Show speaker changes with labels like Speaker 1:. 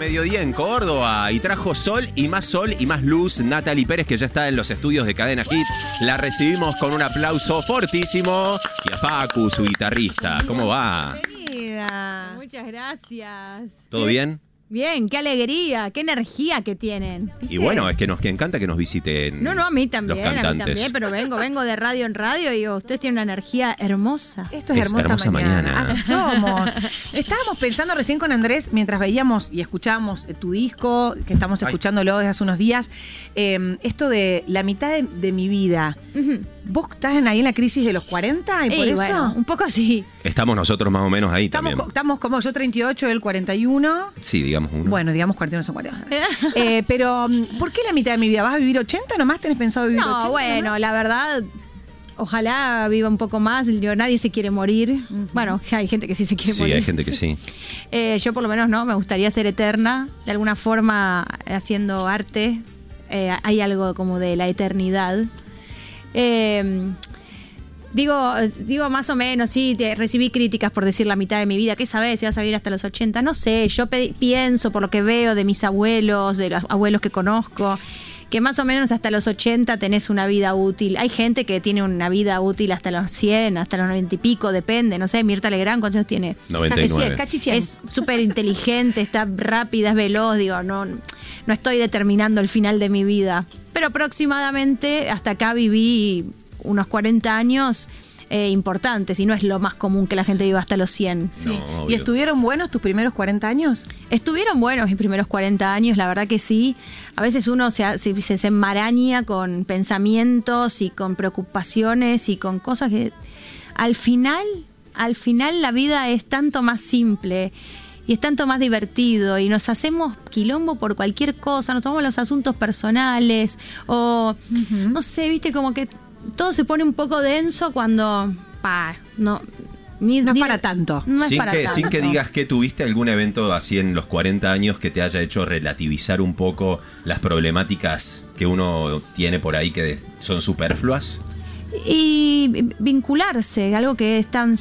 Speaker 1: mediodía en Córdoba y trajo sol y más luz. Natalie Pérez, que ya está en los estudios de Cadena Hit. La recibimos con un aplauso fortísimo. Y a Facu, su guitarrista. ¿Cómo va?
Speaker 2: Bienvenida. Muchas gracias.
Speaker 1: ¿Todo bien?
Speaker 2: Bien, qué alegría, qué energía que tienen.
Speaker 1: Y bueno, es que nos encanta que nos visiten.
Speaker 2: No, a mí también,
Speaker 1: los cantantes.
Speaker 2: pero vengo de radio en radio y ustedes tienen una energía hermosa.
Speaker 3: Esto es hermosa mañana. Así somos. Estábamos pensando recién con Andrés, mientras veíamos y escuchábamos tu disco, que estamos escuchándolo desde hace unos días, esto de la mitad de mi vida. Uh-huh. ¿Vos estás ahí en la crisis de los 40 y por eso?
Speaker 2: Bueno, un poco sí.
Speaker 1: Estamos nosotros más o menos ahí también.
Speaker 3: Estamos como yo 38, él 41.
Speaker 1: Sí, digamos uno.
Speaker 3: Bueno, digamos 41 son 40. Pero, ¿por qué la mitad de mi vida? ¿Vas a vivir 80 nomás? ¿Tenés pensado vivir 80?
Speaker 2: No, bueno, nomás? La verdad, ojalá viva un poco más. Nadie se quiere morir. Uh-huh. Bueno, ya hay gente que sí se quiere morir.
Speaker 1: Sí, hay gente que sí.
Speaker 2: Yo por lo menos no, me gustaría ser eterna. De alguna forma, haciendo arte, hay algo como de la eternidad. Digo más o menos, sí, recibí críticas por decir la mitad de mi vida. ¿Qué sabés si vas a vivir hasta los 80? No sé, yo pienso por lo que veo de mis abuelos, de los abuelos que conozco, que más o menos hasta los 80 tenés una vida útil. Hay gente que tiene una vida útil hasta los 100, hasta los 90 y pico, depende. No sé, Mirta Legrand, ¿cuántos años tiene?
Speaker 1: 99.
Speaker 2: Es súper inteligente, está rápida, es veloz, no estoy determinando el final de mi vida. Pero aproximadamente hasta acá viví unos 40 años importantes y no es lo más común que la gente viva hasta los 100.
Speaker 3: Sí. No, ¿y estuvieron buenos tus primeros 40 años?
Speaker 2: Estuvieron buenos mis primeros 40 años, la verdad que sí. A veces uno se enmaraña con pensamientos y con preocupaciones y con cosas que al final la vida es tanto más simple. Y es tanto más divertido y nos hacemos quilombo por cualquier cosa, nos tomamos los asuntos personales o, uh-huh, no sé, viste, como que todo se pone un poco denso cuando, no es para tanto. No es para tanto.
Speaker 1: Sin que digas que tuviste algún evento así en los 40 años que te haya hecho relativizar un poco las problemáticas que uno tiene por ahí que son superfluas.
Speaker 2: Y vincularse, algo que es tan